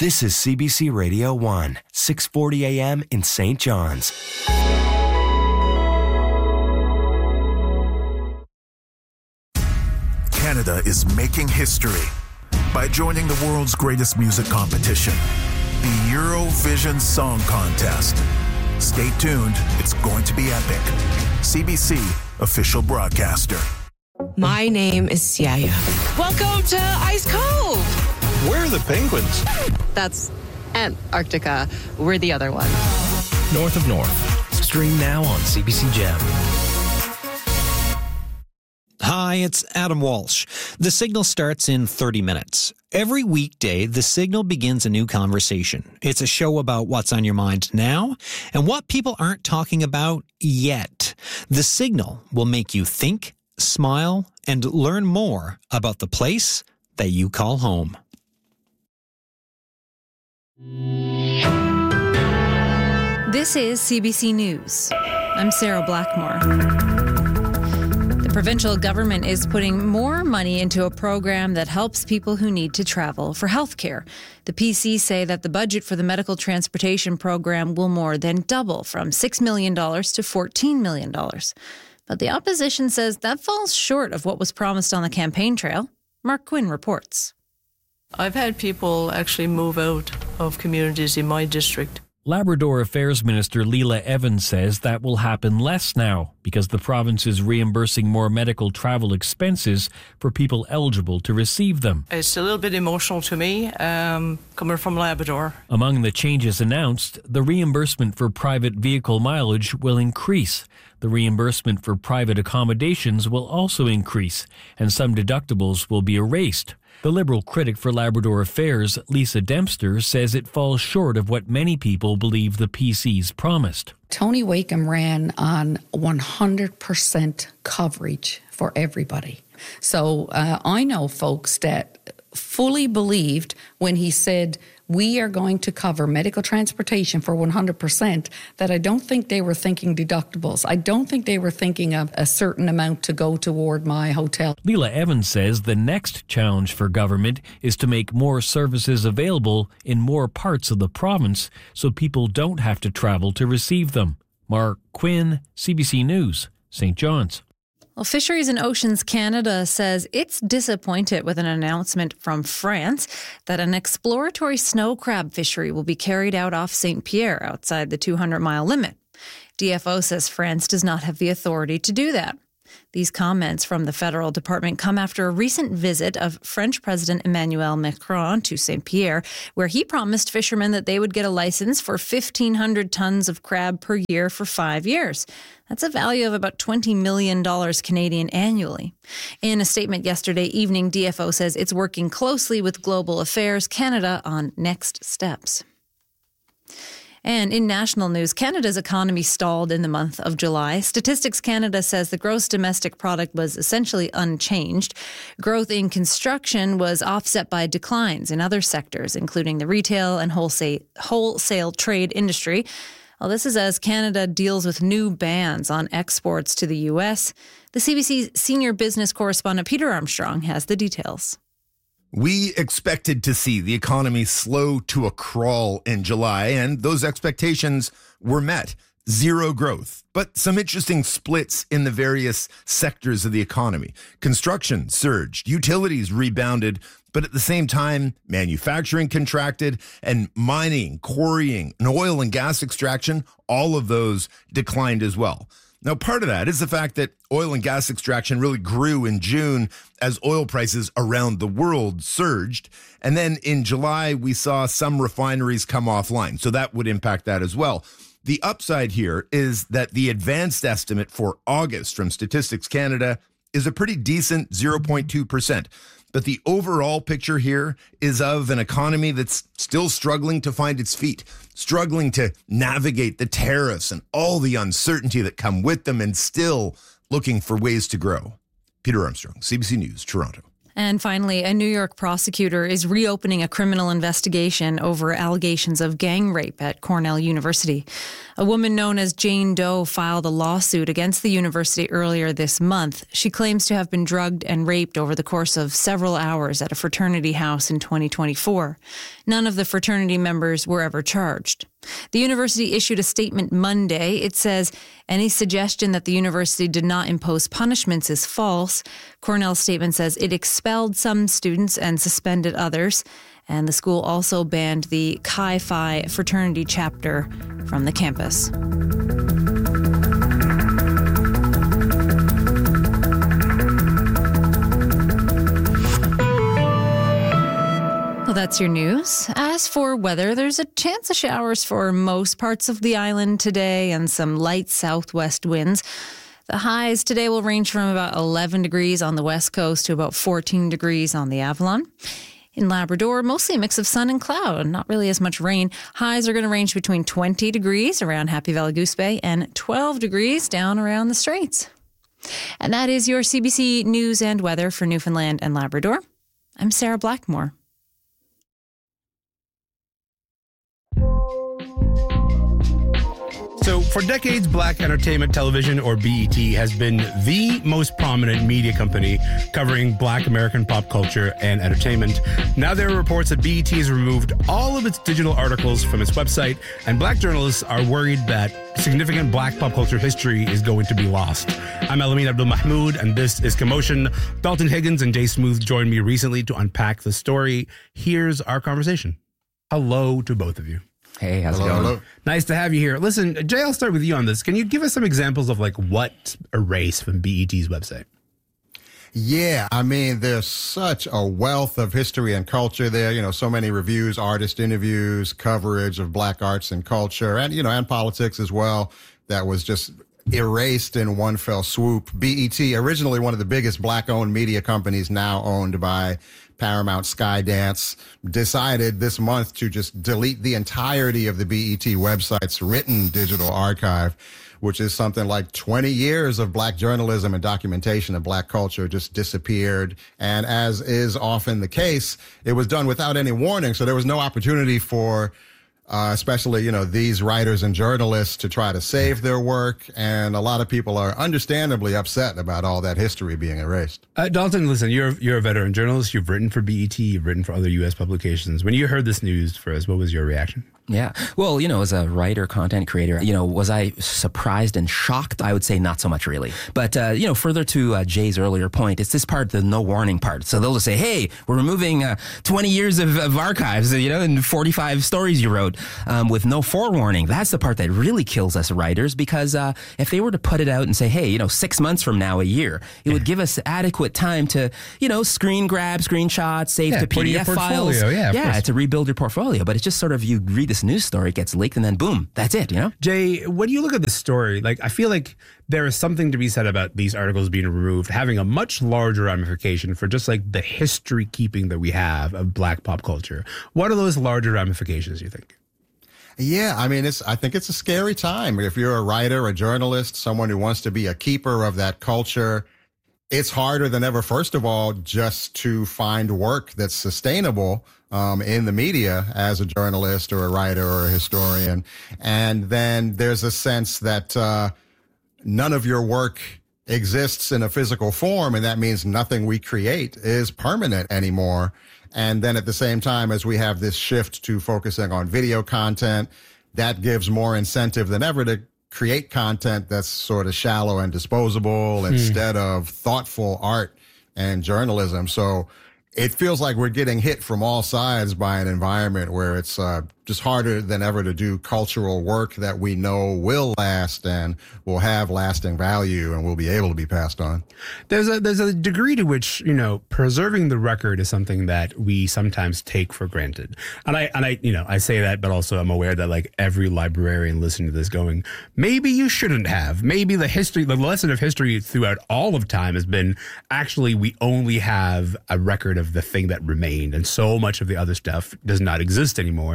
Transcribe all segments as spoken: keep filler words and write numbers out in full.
This is C B C Radio one, six forty A M in Saint John's. Canada is making history by joining the world's greatest music competition, the Eurovision Song Contest. Stay tuned, it's going to be epic. C B C official broadcaster. My name is Siaya. Welcome to Ice Cove. Where are the penguins? That's Antarctica. We're the other one. North of North. Stream now on C B C Gem. Hi, it's Adam Walsh. The Signal starts in thirty minutes. Every weekday, The Signal begins a new conversation. It's a show about what's on your mind now and what people aren't talking about yet. The Signal will make you think, smile, and learn more about the place that you call home. This is C B C News. I'm Sarah Blackmore. The provincial government is putting more money into a program that helps people who need to travel for healthcare. The P C say that the budget for the medical transportation program will more than double from six million dollars to fourteen million dollars. But the opposition says that falls short of what was promised on the campaign trail. Mark Quinn reports. I've had people actually move out of communities in my district. Labrador Affairs Minister Leela Evans says that will happen less now because the province is reimbursing more medical travel expenses for people eligible to receive them. It's a little bit emotional to me, um, coming from Labrador. Among the changes announced, the reimbursement for private vehicle mileage will increase. The reimbursement for private accommodations will also increase, and some deductibles will be erased. The Liberal critic for Labrador Affairs, Lisa Dempster, says it falls short of what many people believe the P C's promised. Tony Wakeham ran on one hundred percent coverage for everybody. So uh, I know folks that fully believed when he said, we are going to cover medical transportation for one hundred percent, that I don't think they were thinking deductibles. I don't think they were thinking of a certain amount to go toward my hotel. Leela Evans says the next challenge for government is to make more services available in more parts of the province so people don't have to travel to receive them. Mark Quinn, C B C News, Saint John's. Well, Fisheries and Oceans Canada says it's disappointed with an announcement from France that an exploratory snow crab fishery will be carried out off Saint Pierre outside the two hundred mile limit. D F O says France does not have the authority to do that. These comments from the federal department come after a recent visit of French President Emmanuel Macron to Saint Pierre, where he promised fishermen that they would get a license for fifteen hundred tons of crab per year for five years. That's a value of about twenty million dollars Canadian annually. In a statement yesterday evening, D F O says it's working closely with Global Affairs Canada on next steps. And in national news, Canada's economy stalled in the month of July. Statistics Canada says the gross domestic product was essentially unchanged. Growth in construction was offset by declines in other sectors, including the retail and wholesale, wholesale trade industry. Well, this is as Canada deals with new bans on exports to the U S. The C B C senior business correspondent Peter Armstrong has the details. We expected to see the economy slow to a crawl in July, and those expectations were met. Zero growth, but some interesting splits in the various sectors of the economy. Construction surged, utilities rebounded, but at the same time, manufacturing contracted, and mining, quarrying, and oil and gas extraction, all of those declined as well. Now, part of that is the fact that oil and gas extraction really grew in June as oil prices around the world surged. And then in July, we saw some refineries come offline. So that would impact that as well. The upside here is that the advanced estimate for August from Statistics Canada is a pretty decent zero point two percent. But the overall picture here is of an economy that's still struggling to find its feet, struggling to navigate the tariffs and all the uncertainty that come with them, and still looking for ways to grow. Peter Armstrong, C B C News, Toronto. And finally, a New York prosecutor is reopening a criminal investigation over allegations of gang rape at Cornell University. A woman known as Jane Doe filed a lawsuit against the university earlier this month. She claims to have been drugged and raped over the course of several hours at a fraternity house in twenty twenty-four. None of the fraternity members were ever charged. The university issued a statement Monday. It says any suggestion that the university did not impose punishments is false. Cornell's statement says it expelled some students and suspended others. And the school also banned the Chi Phi fraternity chapter from the campus. Well, that's your news. As for weather, there's a chance of showers for most parts of the island today and some light southwest winds. The highs today will range from about eleven degrees on the west coast to about fourteen degrees on the Avalon. In Labrador, mostly a mix of sun and cloud, not really as much rain. Highs are going to range between twenty degrees around Happy Valley Goose Bay and twelve degrees down around the Straits. And that is your C B C News and Weather for Newfoundland and Labrador. I'm Sarah Blackmore. So for decades, Black Entertainment Television, or B E T, has been the most prominent media company covering Black American pop culture and entertainment. Now there are reports that B E T has removed all of its digital articles from its website, and Black journalists are worried that significant Black pop culture history is going to be lost. I'm Elamin Abdul-Mahmoud, and this is Commotion. Dalton Higgins and Jay Smooth joined me recently to unpack the story. Here's our conversation. Hello to both of you. Hey, how's hello, it going? Hello. Nice to have you here. Listen, Jay, I'll start with you on this. Can you give us some examples of like what erased from B E T's website? Yeah, I mean, there's such a wealth of history and culture there. You know, so many reviews, artist interviews, coverage of Black arts and culture, and, you know, and politics as well, that was just erased in one fell swoop. B E T, originally one of the biggest Black-owned media companies, now owned by Paramount Skydance, decided this month to just delete the entirety of the B E T website's written digital archive, which is something like twenty years of Black journalism and documentation of Black culture just disappeared. And as is often the case, it was done without any warning. So there was no opportunity for Uh, especially, you know, these writers and journalists to try to save their work. And a lot of people are understandably upset about all that history being erased. Uh, Dalton, listen, you're you're a veteran journalist. You've written for B E T. You've written for other U S publications. When you heard this news first, what was your reaction? Yeah. Well, you know, as a writer, content creator, you know, was I surprised and shocked? I would say not so much, really. But, uh, you know, further to uh, Jay's earlier point, it's this part, the no warning part. So they'll just say, hey, we're removing uh, twenty years of, of archives, you know, and forty-five stories you wrote um, with no forewarning. That's the part that really kills us writers, because uh, if they were to put it out and say, hey, you know, six months from now, a year, it would give us adequate time to, you know, screen grab, screenshots, save yeah, to P D F files. Yeah, yeah to rebuild your portfolio. But it's just sort of, you read this news story, it gets leaked, and then boom, that's it, you know? Jay, when you look at this story, like, I feel like there is something to be said about these articles being removed, having a much larger ramification for just like the history keeping that we have of Black pop culture. What are those larger ramifications, you think? Yeah, I mean, it's, I think it's a scary time. If you're a writer, a journalist, someone who wants to be a keeper of that culture, it's harder than ever, first of all, just to find work that's sustainable um, in the media as a journalist or a writer or a historian. And then there's a sense that uh, none of your work exists in a physical form, and that means nothing we create is permanent anymore. And then at the same time, as we have this shift to focusing on video content, that gives more incentive than ever to create content that's sort of shallow and disposable hmm. instead of thoughtful art and journalism. So it feels like we're getting hit from all sides by an environment where it's uh, just harder than ever to do cultural work that we know will last and will have lasting value and will be able to be passed on. There's a there's a degree to which, you know, preserving the record is something that we sometimes take for granted. And I and I you know, I say that, but also I'm aware that like every librarian listening to this going, maybe you shouldn't have. Maybe the history, the lesson of history throughout all of time has been actually we only have a record of the thing that remained, and so much of the other stuff does not exist anymore. And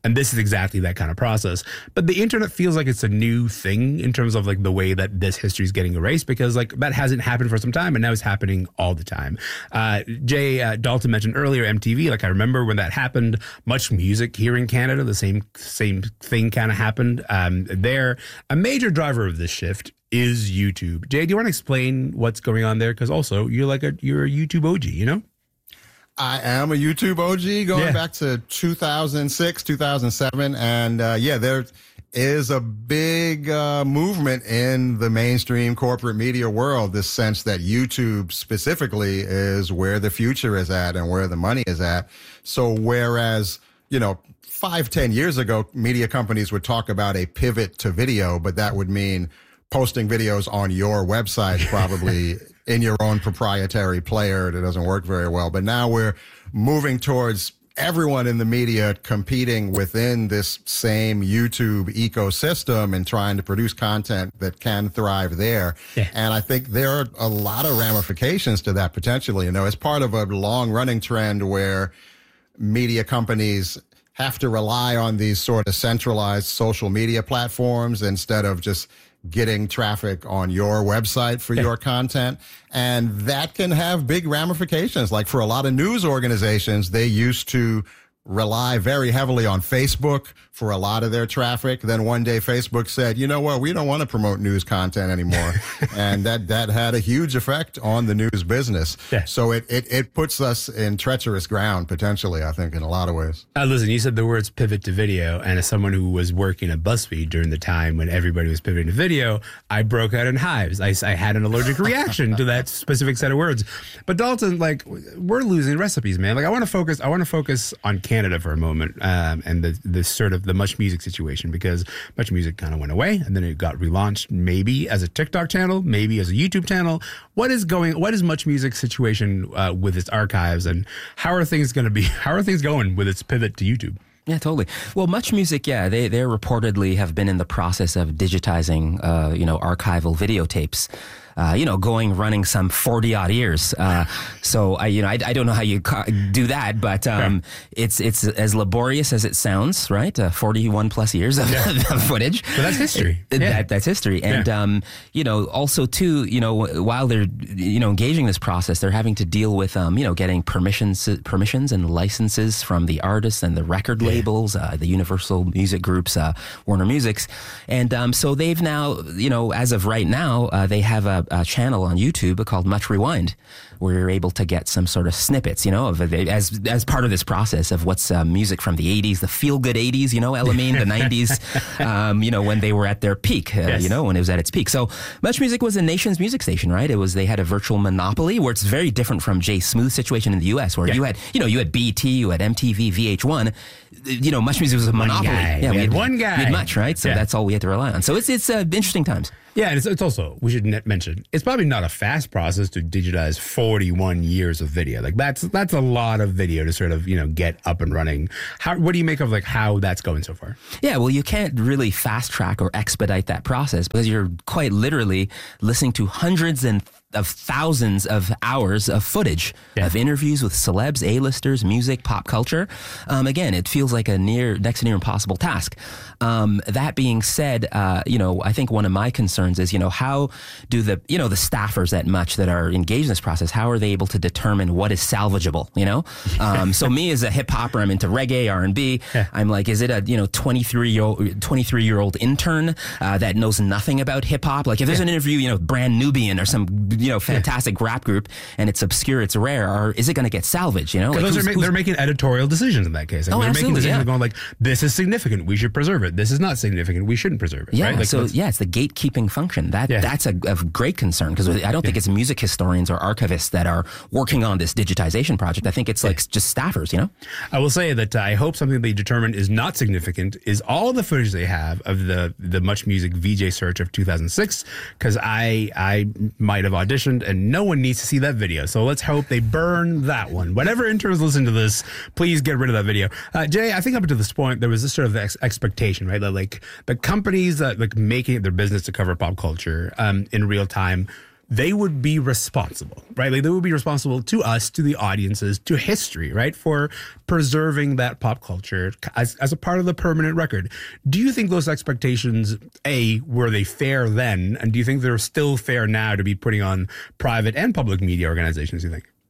And this is exactly that kind of process. But the internet feels like it's a new thing in terms of like the way that this history is getting erased, because like that hasn't happened for some time, and now it's happening all the time. Uh, Jay uh, Dalton mentioned earlier M T V. Like I remember when that happened, Much Music here in Canada, the same same thing kind of happened um, there. A major driver of this shift is YouTube. Jay, do you want to explain what's going on there? Because also you're like a you're a YouTube O G, you know? I am a YouTube O G going Yeah. back to two thousand six, two thousand seven. And uh, yeah, there is a big uh, movement in the mainstream corporate media world, this sense that YouTube specifically is where the future is at and where the money is at. So whereas, you know, five, ten years ago, media companies would talk about a pivot to video, but that would mean posting videos on your website, probably in your own proprietary player that doesn't work very well. But now we're moving towards everyone in the media competing within this same YouTube ecosystem and trying to produce content that can thrive there. Yeah. And I think there are a lot of ramifications to that potentially. You know, it's part of a long running trend where media companies have to rely on these sort of centralized social media platforms instead of just getting traffic on your website for Yeah. your content. And that can have big ramifications. Like for a lot of news organizations, they used to rely very heavily on Facebook for a lot of their traffic. Then one day Facebook said, you know what, we don't want to promote news content anymore. And that, that had a huge effect on the news business. Yeah. So it, it, it puts us in treacherous ground, potentially, I think, in a lot of ways. Uh, listen, you said the words pivot to video, and as someone who was working at BuzzFeed during the time when everybody was pivoting to video, I broke out in hives. I, I had an allergic reaction to that specific set of words. But Dalton, like, we're losing recipes, man. Like, I want to focus. I want to focus on Canada for a moment, um, and the the sort of the Much Music situation, because Much Music kind of went away, and then it got relaunched, maybe as a TikTok channel, maybe as a YouTube channel. What is going? What is Much Music situation uh, with its archives, and how are things going to be? How are things going with its pivot to YouTube? Yeah, totally. Well, Much Music, yeah, they they reportedly have been in the process of digitizing, uh, you know, archival videotapes. Uh, you know, going, running some forty odd years. Uh, so I, you know, I, I don't know how you ca- do that, but, um, yeah. it's, it's as laborious as it sounds, right? Uh, forty-one plus years of, yeah. of footage. But that's history. It, yeah. that, that's history. And, yeah. um, you know, also too, you know, while they're, you know, engaging this process, they're having to deal with, um, you know, getting permissions, permissions and licenses from the artists and the record yeah. labels, uh, the Universal Music Groups, uh, Warner Musics. And, um, so they've now, you know, as of right now, uh, they have a, a channel on YouTube called Much Rewind, where you're able to get some sort of snippets, you know, of as as part of this process of what's uh, music from the eighties, the feel good eighties, you know, Elamine, the nineties, um, you know, when they were at their peak, uh, yes. you know, when it was at its peak. So Much Music was a nation's music station, right? It was, they had a virtual monopoly, where it's very different from Jay Smooth's situation in the U S, where yeah. you had, you know, you had B E T, you had M T V, V H one, you know, Much Music was a monopoly. One guy. Yeah, we, we had one guy. We had Much, right? So yeah. that's all we had to rely on. So it's, it's uh, interesting times. Yeah, and it's, it's also, we should net mention, it's probably not a fast process to digitize forty-one years of video. Like that's that's a lot of video to sort of, you know, get up and running. How, what do you make of like how that's going so far? Yeah, well, you can't really fast track or expedite that process, because you're quite literally listening to hundreds and of thousands of hours of footage yeah. of interviews with celebs, A-listers, music, pop culture. Um, again, it feels like a near, next to near impossible task. Um, that being said, uh, you know, I think one of my concerns is, you know, how do the, you know, the staffers at Much that are engaged in this process, how are they able to determine what is salvageable, you know? Um, so me as a hip hopper, I'm into reggae, R and B. Yeah. I'm like, is it a, you know, twenty-three year old, twenty-three year old intern uh, that knows nothing about hip hop? Like if there's yeah. an interview, you know, Brand Nubian or some, you know, fantastic yeah. rap group, and it's obscure, it's rare, or is it going to get salvaged, you know? Like those are ma- they're making editorial decisions in that case. Like oh, they're absolutely, making decisions yeah. going like, this is significant, we should preserve it. This is not significant, we shouldn't preserve it. Yeah, right? Like, so yeah, it's the gatekeeping function. That yeah. That's a, a great concern, because I don't think yeah. it's music historians or archivists that are working on this digitization project. I think it's like yeah. just staffers, you know? I will say that uh, I hope something they determine is not significant is all the footage they have of the the Much Music V J search of two thousand six, because I I might have auditioned and no one needs to see that video. So let's hope they burn that one. Whatever interns listen to this, please get rid of that video. Uh, Jay, I think up to this point, there was this sort of ex- expectation, right? That like the companies that like making it their business to cover pop culture um, in real time they would be responsible, right? Like they would be responsible to us, to the audiences, to history, right? For preserving that pop culture as, as a part of the permanent record. Do you think those expectations, A, were they fair then? And do you think they're still fair now to be putting on private and public media organizations, you think?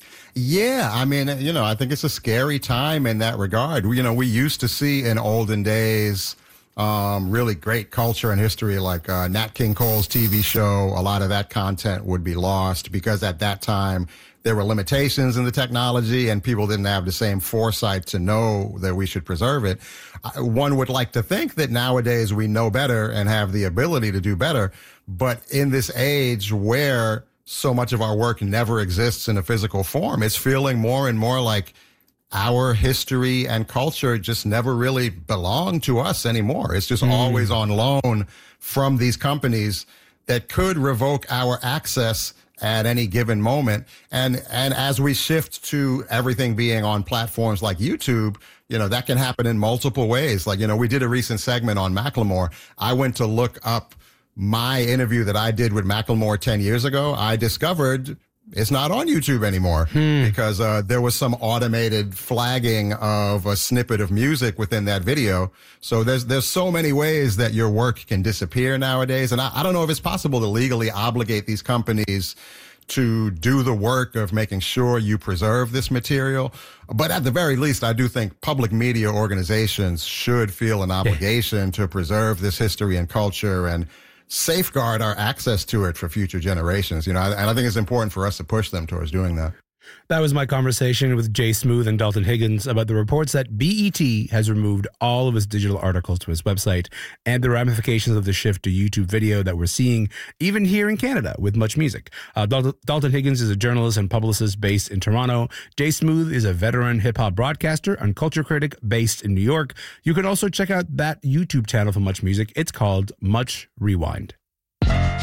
Yeah, I mean, you know, I think it's a scary time in that regard. You know, we used to see in olden days um, really great culture and history, like uh, Nat King Cole's T V show. A lot of that content would be lost because at that time there were limitations in the technology and people didn't have the same foresight to know that we should preserve it. One would like to think that nowadays we know better and have the ability to do better. But in this age where so much of our work never exists in a physical form, it's feeling more and more like our history and culture just never really belong to us anymore. It's just mm. always on loan from these companies that could revoke our access at any given moment. And and as we shift to everything being on platforms like YouTube, you know, that can happen in multiple ways. Like, you know, we did a recent segment on Macklemore. I went to look up my interview that I did with Macklemore ten years ago. I discovered it's not on YouTube anymore hmm. because uh, there was some automated flagging of a snippet of music within that video. So there's there's so many ways that your work can disappear nowadays. And I, I don't know if it's possible to legally obligate these companies to do the work of making sure you preserve this material. But at the very least, I do think public media organizations should feel an obligation to preserve this history and culture and safeguard our access to it for future generations. You know, and I think it's important for us to push them towards doing that. That was my conversation with Jay Smooth and Dalton Higgins about the reports that B E T has removed all of its digital articles to its website and the ramifications of the shift to YouTube video that we're seeing even here in Canada with Much Music. Uh, Dal- Dalton Higgins is a journalist and publicist based in Toronto. Jay Smooth is a veteran hip-hop broadcaster and culture critic based in New York. You can also check out that YouTube channel for Much Music. It's called Much Rewind.